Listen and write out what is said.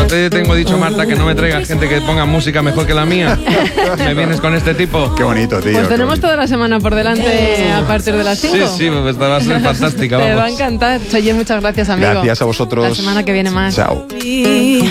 No te tengo dicho, Marta, que no me traigas gente que ponga música mejor que la mía. Me vienes con este tipo. Qué bonito, tío. Pues tenemos toda la semana por delante a partir de las 5. Sí, pues esta va a ser fantástica. Te vamos. va a encantar. Oye, muchas gracias, amigo. Gracias a vosotros. La semana que viene más. Chao.